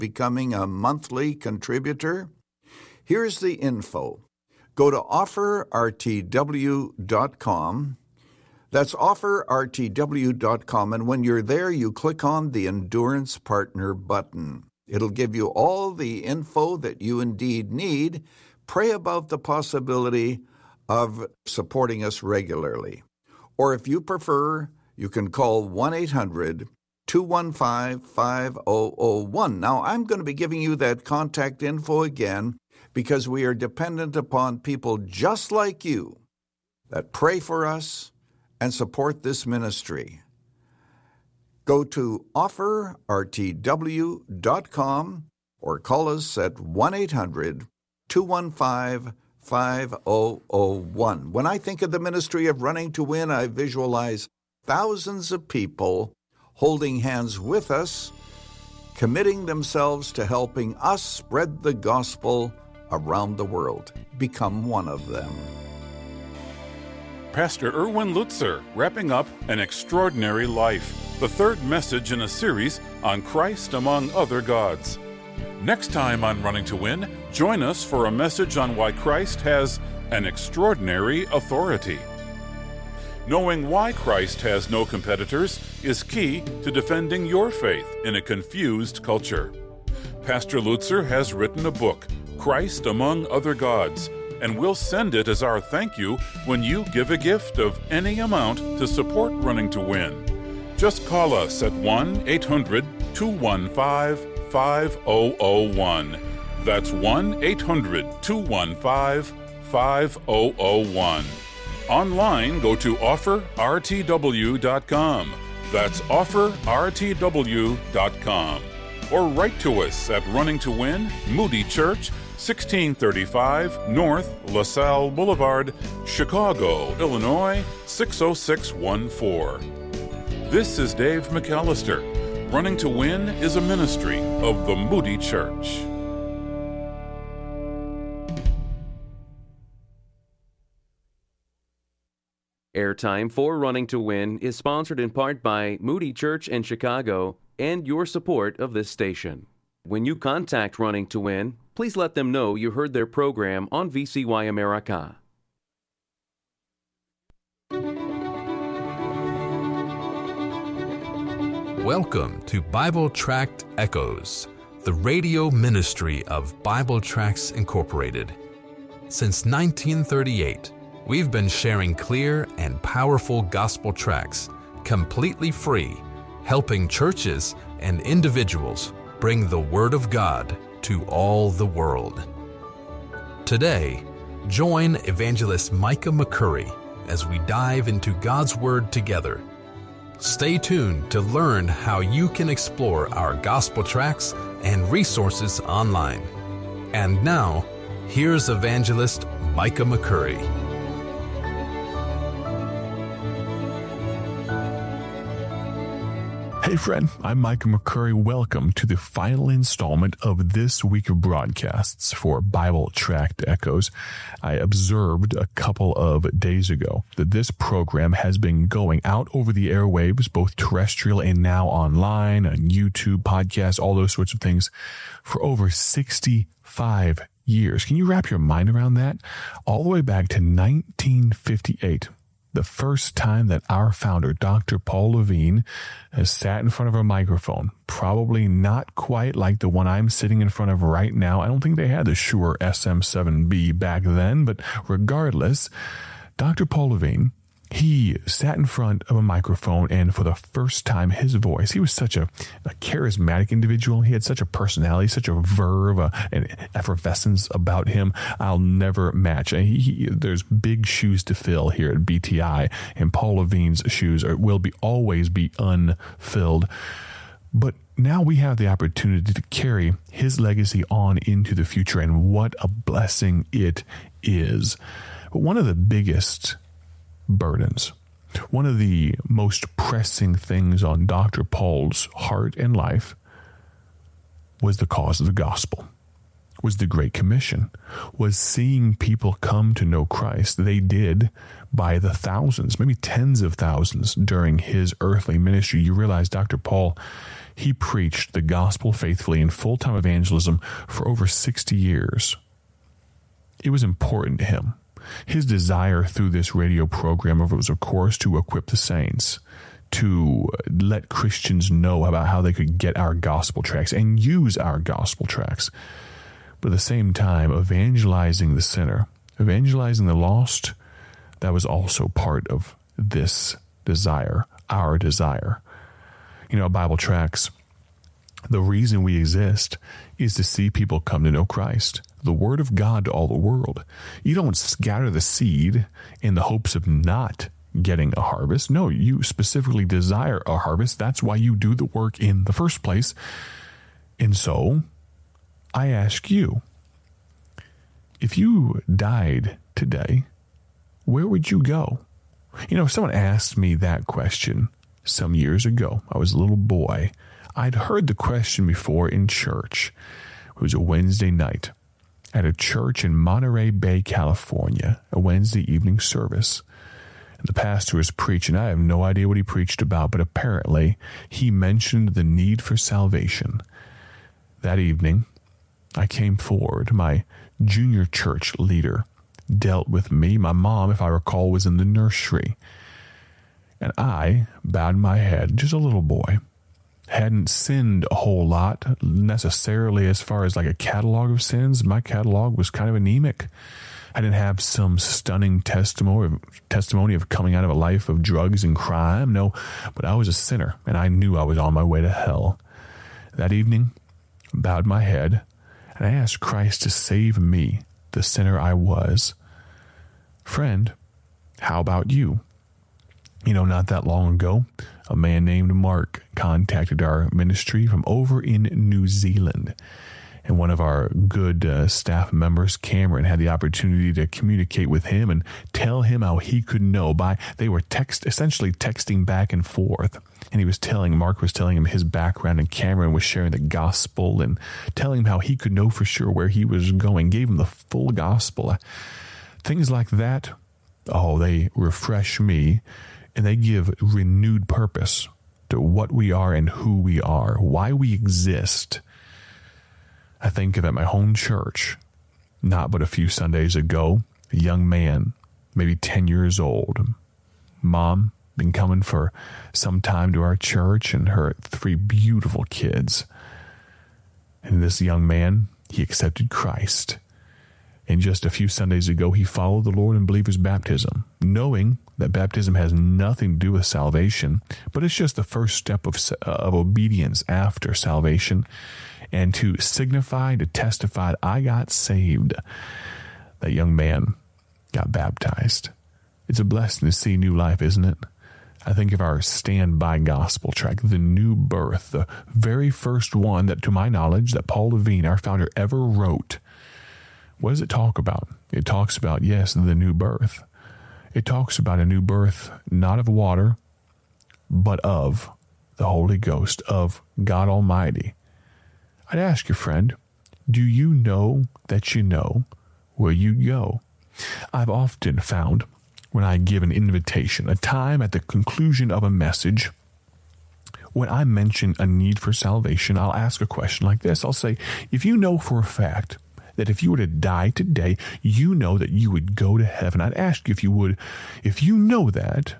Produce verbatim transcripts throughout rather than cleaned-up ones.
becoming a monthly contributor? Here's the info. Go to offer r t w dot com. That's offer r t w dot com, and when you're there, you click on the Endurance Partner button. It'll give you all the info that you indeed need. Pray about the possibility of supporting us regularly. Or if you prefer, you can call one eight hundred two one five five zero zero one. Now, I'm going to be giving you that contact info again because we are dependent upon people just like you that pray for us and support this ministry. Go to offer r t w dot com or call us at one eight hundred two one five five zero zero one. When I think of the ministry of Running to Win, I visualize thousands of people holding hands with us, committing themselves to helping us spread the gospel around the world. Become one of them. Pastor Erwin Lutzer, wrapping up An Extraordinary Life, the third message in a series on Christ among other gods. Next time on Running to Win, join us for a message on why Christ has an extraordinary authority. Knowing why Christ has no competitors is key to defending your faith in a confused culture. Pastor Lutzer has written a book, Christ Among Other Gods, and we'll send it as our thank you when you give a gift of any amount to support Running to Win. Just call us at one eight hundred two one five five zero zero one. That's one eight hundred two one five five zero zero one. Online, go to offer r t w dot com. That's offer r t w dot com. Or write to us at Running to Win, Moody Church, sixteen thirty-five North LaSalle Boulevard, Chicago, Illinois, six oh six one four. This is Dave McAllister. Running to Win is a ministry of the Moody Church. Airtime for Running to Win is sponsored in part by Moody Church in Chicago and your support of this station. When you contact Running to Win, please let them know you heard their program on V C Y America. Welcome to Bible Tract Echoes, the radio ministry of Bible Tracts Incorporated. Since nineteen thirty-eight, we've been sharing clear and powerful gospel tracts, completely free, helping churches and individuals bring the Word of God to all the world. Today, join Evangelist Micah McCurry as we dive into God's Word together. Stay tuned to learn how you can explore our gospel tracts and resources online. And now, here's Evangelist Micah McCurry. Hey friend, I'm Micah McCurry. Welcome to the final installment of this week of broadcasts for Bible Tract Echoes. I observed a couple of days ago that this program has been going out over the airwaves, both terrestrial and now online, on YouTube, podcasts, all those sorts of things, for over sixty-five years. Can you wrap your mind around that? All the way back to nineteen fifty-eight. The first time that our founder, Doctor Paul Levine, has sat in front of a microphone, probably not quite like the one I'm sitting in front of right now. I don't think they had the Shure S M seven B back then, but regardless, Doctor Paul Levine, he sat in front of a microphone, and for the first time, his voice, he was such a, a charismatic individual. He had such a personality, such a verve, a, an effervescence about him I'll never match. He, he, there's big shoes to fill here at B T I, and Paul Levine's shoes are, will be always be unfilled. But now we have the opportunity to carry his legacy on into the future, and what a blessing it is. But one of the biggest burdens, one of the most pressing things on Doctor Paul's heart and life was the cause of the gospel, was the Great Commission, was seeing people come to know Christ. They did by the thousands, maybe tens of thousands during his earthly ministry. You realize Doctor Paul, He preached the gospel faithfully in full-time evangelism for over sixty years. It was important to him. His desire through this radio program was, of course, to equip the saints, to let Christians know about how they could get our gospel tracts and use our gospel tracts. But at the same time, evangelizing the sinner, evangelizing the lost, that was also part of this desire, our desire. You know, Bible Tracts, the reason we exist is to see people come to know Christ, the Word of God to all the world. You don't scatter the seed in the hopes of not getting a harvest. No, you specifically desire a harvest. That's why you do the work in the first place. And so, I ask you, if you died today, where would you go? You know, someone asked me that question some years ago. I was a little boy. I'd heard the question before in church. It was a Wednesday night at a church in Monterey Bay, California, a Wednesday evening service. And the pastor was preaching. I have no idea what he preached about, but apparently he mentioned the need for salvation. That evening, I came forward. My junior church leader dealt with me. My mom, if I recall, was in the nursery. And I bowed my head, just a little boy. Hadn't sinned a whole lot, necessarily as far as like a catalog of sins. My catalog was kind of anemic. I didn't have some stunning testimony, testimony of coming out of a life of drugs and crime. No, but I was a sinner, and I knew I was on my way to hell. That evening, I bowed my head, and I asked Christ to save me, the sinner I was. Friend, how about you? You know, not that long ago, a man named Mark contacted our ministry from over in New Zealand. And one of our good uh, staff members, Cameron, had the opportunity to communicate with him and tell him how he could know by, they were text, essentially texting back and forth. And he was telling, Mark was telling him his background, and Cameron was sharing the gospel and telling him how he could know for sure where he was going, gave him the full gospel. Things like that, oh, they refresh me, and they give renewed purpose to what we are and who we are, why we exist. I think of at my home church, not but a few Sundays ago, a young man, maybe ten years old. Mom, been coming for some time to our church, and her three beautiful kids. And this young man, he accepted Christ. And just a few Sundays ago, he followed the Lord in believer's baptism, knowing that baptism has nothing to do with salvation, but it's just the first step of, of obedience after salvation. And to signify, to testify, I got saved. That young man got baptized. It's a blessing to see new life, isn't it? I think of our standby gospel tract, The New Birth, the very first one that, to my knowledge, that Paul Levine, our founder, ever wrote. What does it talk about? It talks about, yes, the new birth. It talks about a new birth, not of water, but of the Holy Ghost, of God Almighty. I'd ask you, friend, do you know that you know where you go? I've often found when I give an invitation, a time at the conclusion of a message, when I mention a need for salvation, I'll ask a question like this. I'll say, if you know for a fact that if you were to die today, you know that you would go to heaven. I'd ask you if you would, if you know that,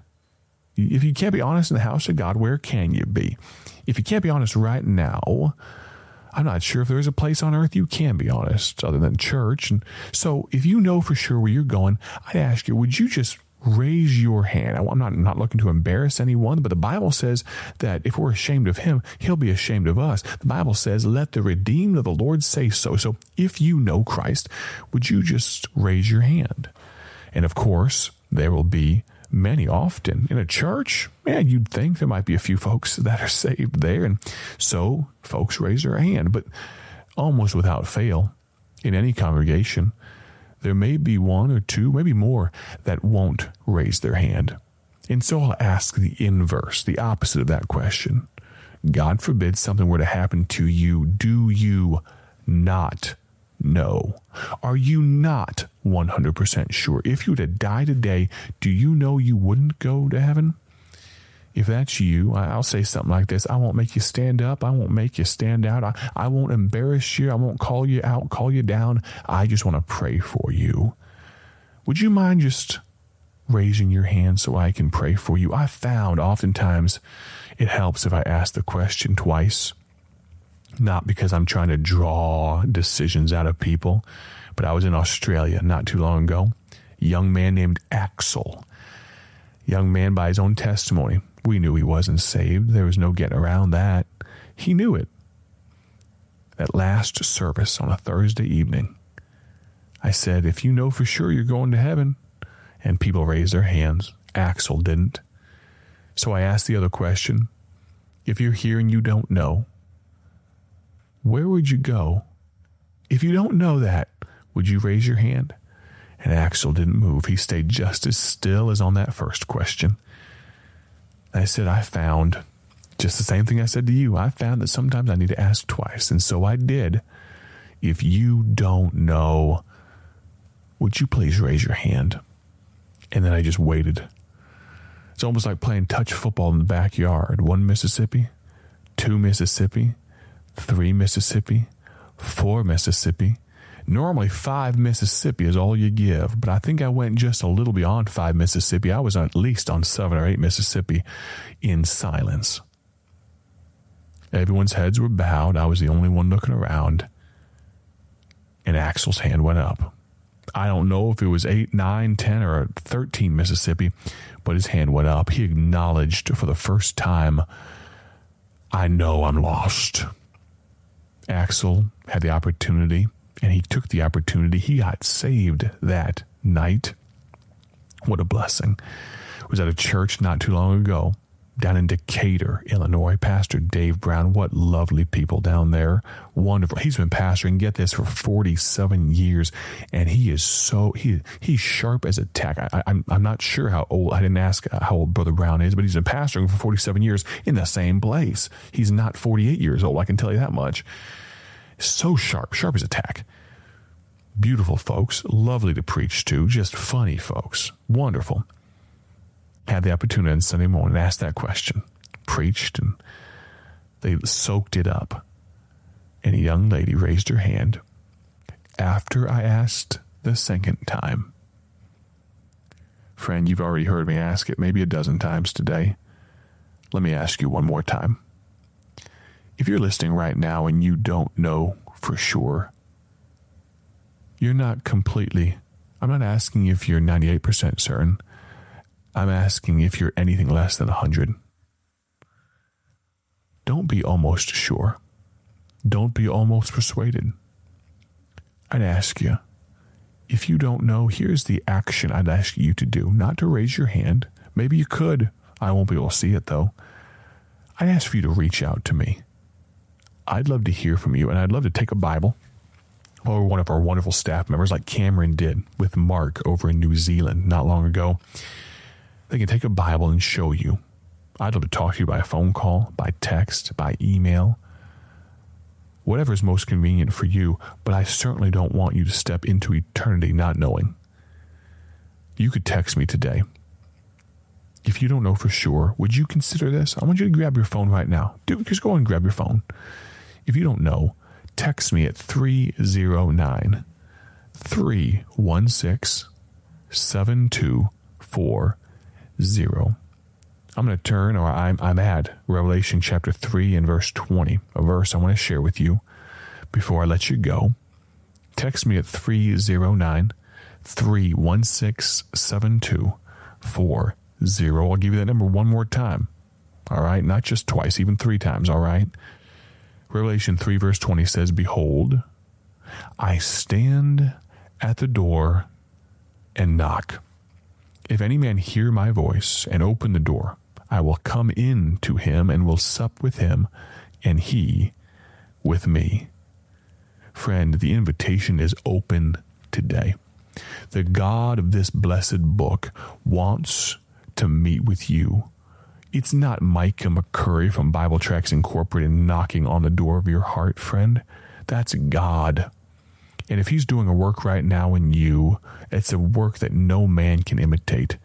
if you can't be honest in the house of God, where can you be? If you can't be honest right now, I'm not sure if there's a place on earth you can be honest other than church. And so if you know for sure where you're going, I'd ask you, would you just raise your hand? I'm not, not looking to embarrass anyone, but the Bible says that if we're ashamed of him, he'll be ashamed of us. The Bible says, let the redeemed of the Lord say so. So if you know Christ, would you just raise your hand? And of course, there will be many often in a church. Man, you'd think there might be a few folks that are saved there. And so folks raise their hand, but almost without fail in any congregation, there may be one or two, maybe more, that won't raise their hand. And so I'll ask the inverse, the opposite of that question. God forbid something were to happen to you. Do you not know? Are you not one hundred percent sure? If you were to die today, do you know you wouldn't go to heaven? If that's you, I'll say something like this. I won't make you stand up. I won't make you stand out. I, I won't embarrass you. I won't call you out, call you down. I just want to pray for you. Would you mind just raising your hand so I can pray for you? I found oftentimes it helps if I ask the question twice, not because I'm trying to draw decisions out of people, but I was in Australia not too long ago. A young man named Axel. Young man, by his own testimony, we knew he wasn't saved. There was no getting around that. He knew it. That last service on a Thursday evening, I said, if you know for sure you're going to heaven, and people raised their hands. Axel didn't. So I asked the other question, if you're here and you don't know, where would you go? If you don't know that, would you raise your hand? And Axel didn't move. He stayed just as still as on that first question. I said, I found just the same thing I said to you. I found that sometimes I need to ask twice. And so I did. If you don't know, would you please raise your hand? And then I just waited. It's almost like playing touch football in the backyard. One Mississippi, two Mississippi, three Mississippi, four Mississippi. Normally five Mississippi is all you give, but I think I went just a little beyond five Mississippi. I was at least on seven or eight Mississippi in silence. Everyone's heads were bowed. I was the only one looking around. And Axel's hand went up. I don't know if it was eight, nine, ten, or thirteen Mississippi, but his hand went up. He acknowledged for the first time, I know I'm lost. Axel had the opportunity, and he took the opportunity. He got saved that night. What a blessing. I was at a church not too long ago, down in Decatur, Illinois. Pastor Dave Brown, what lovely people down there. Wonderful. He's been pastoring, get this, for forty-seven years, and he is so, he he's sharp as a tack. I, I'm, I'm not sure how old, I didn't ask how old Brother Brown is, but he's been pastoring for forty-seven years in the same place. He's not forty-eight years old, I can tell you that much. So sharp, sharp as a tack. Beautiful folks, lovely to preach to, just funny folks. Wonderful. Had the opportunity on Sunday morning to ask that question. Preached, and they soaked it up. And a young lady raised her hand after I asked the second time. Friend, you've already heard me ask it maybe a dozen times today. Let me ask you one more time. If you're listening right now and you don't know for sure, you're not completely, I'm not asking if you're ninety-eight percent certain. I'm asking if you're anything less than one hundred. Don't be almost sure. Don't be almost persuaded. I'd ask you, if you don't know, here's the action I'd ask you to do. Not to raise your hand. Maybe you could. I won't be able to see it, though. I'd ask for you to reach out to me. I'd love to hear from you, and I'd love to take a Bible, or one of our wonderful staff members like Cameron did with Mark over in New Zealand not long ago. They can take a Bible and show you. I'd love to talk to you by a phone call, by text, by email, whatever is most convenient for you, but I certainly don't want you to step into eternity not knowing. You could text me today. If you don't know for sure, would you consider this? I want you to grab your phone right now. Do, just go and grab your phone. If you don't know, text me at three oh nine, three one six, seven two four zero. I'm going to turn, or I'm, I'm at Revelation chapter three and verse twenty, a verse I want to share with you before I let you go. Text me at three oh nine, three one six, seven two four zero. I'll give you that number one more time. All right? Not just twice, even three times. All right? Revelation three verse twenty says, Behold, I stand at the door and knock. If any man hear my voice and open the door, I will come in to him and will sup with him, and he with me. Friend, the invitation is open today. The God of this blessed book wants to meet with you. It's not Micah McCurry from Bible Tracts Incorporated knocking on the door of your heart, friend. That's God. And if he's doing a work right now in you, it's a work that no man can imitate.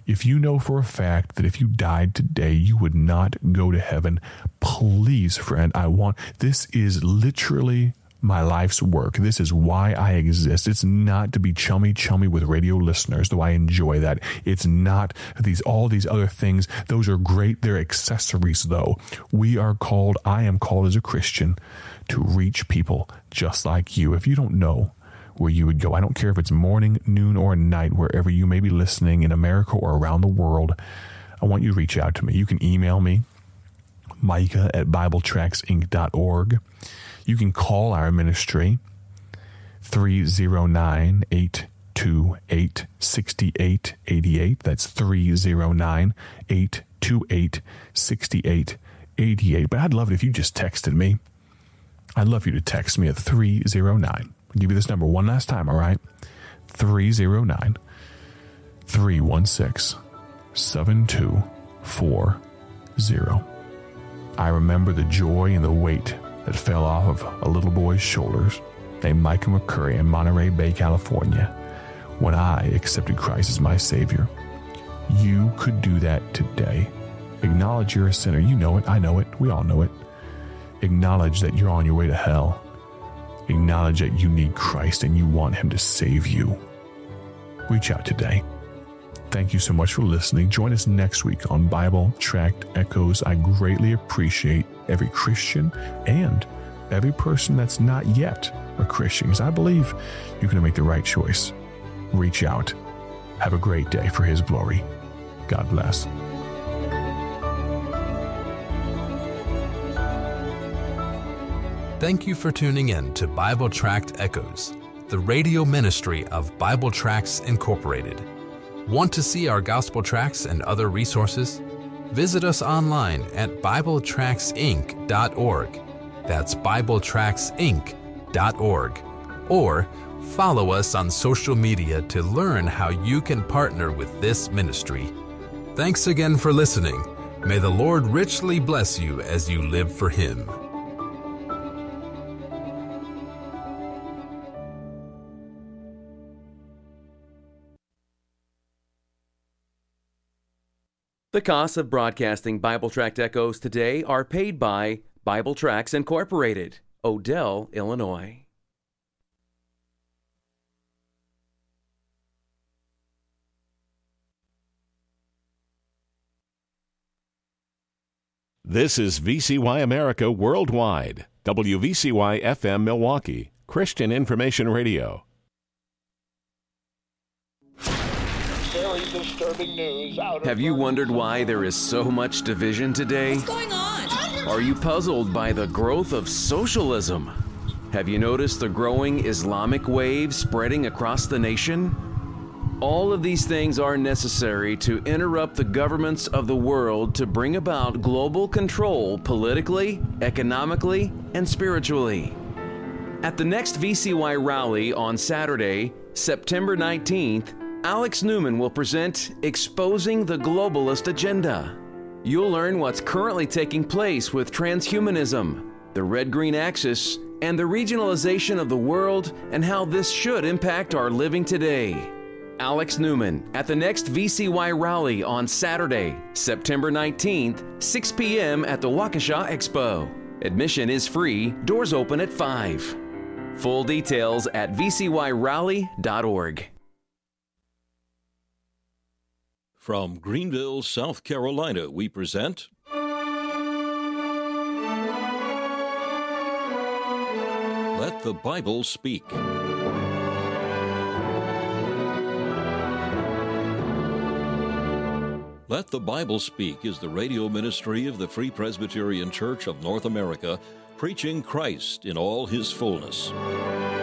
If you know for a fact that if you died today, you would not go to heaven, please, friend, I want, this is literally my life's work. This is why I exist. It's not to be chummy chummy with radio listeners, though I enjoy that. It's not these all these other things. Those are great. They're accessories, though. We are called, I am called as a Christian, to reach people just like you. If you don't know where you would go, I don't care if it's morning, noon, or night, wherever you may be listening in America or around the world, I want you to reach out to me. You can email me, Micah at Bible Tracts Inc dot org. You can call our ministry, three oh nine, eight two eight, six eight eight eight. That's three oh nine, eight two eight, six eight eight eight. But I'd love it if you just texted me. I'd love you to text me at three oh nine. I'll give you this number one last time, all right? three oh nine, three one six, seven two four oh. I remember the joy and the weight that fell off of a little boy's shoulders named Micah McCurry in Monterey Bay, California, when I accepted Christ as my Savior. You could do that today. Acknowledge you're a sinner. You know it. I know it. We all know it. Acknowledge that you're on your way to hell. Acknowledge that you need Christ and you want Him to save you. Reach out today. Thank you so much for listening. Join us next week on Bible Tract Echoes. I greatly appreciate every Christian and every person that's not yet a Christian, because I believe you're going to make the right choice. Reach out. Have a great day for His glory. God bless. Thank you for tuning in to Bible Tract Echoes, the radio ministry of Bible Tracts Incorporated. Want to see our gospel tracts and other resources? Visit us online at Bible Tracts Inc dot org. That's Bible Tracts Inc dot org. Or follow us on social media to learn how you can partner with this ministry. Thanks again for listening. May the Lord richly bless you as you live for Him. The costs of broadcasting Bible Tract Echoes today are paid by Bible Tracts Incorporated, Odell, Illinois. This is V C Y America Worldwide, W V C Y F M Milwaukee, Christian Information Radio. Very disturbing news out of Have you wondered why there is so much division today? What's going on? Are you puzzled by the growth of socialism? Have you noticed the growing Islamic wave spreading across the nation? All of these things are necessary to interrupt the governments of the world to bring about global control politically, economically, and spiritually. At the next V C Y rally on Saturday, September nineteenth, Alex Newman will present Exposing the Globalist Agenda. You'll learn what's currently taking place with transhumanism, the red-green axis, and the regionalization of the world and how this should impact our living today. Alex Newman at the next V C Y rally on Saturday, September nineteenth, six p.m. at the Waukesha Expo. Admission is free, doors open at five. Full details at v c y rally dot org. From Greenville, South Carolina, we present Let the Bible Speak. Let the Bible Speak is the radio ministry of the Free Presbyterian Church of North America, preaching Christ in all His fullness.